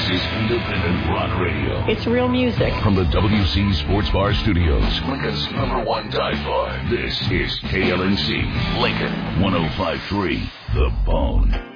This is independent rock radio. It's real music. From the WC Sports Bar Studios, Lincoln's #1 dive bar. This is KLNC, Lincoln 105.3, The Bone.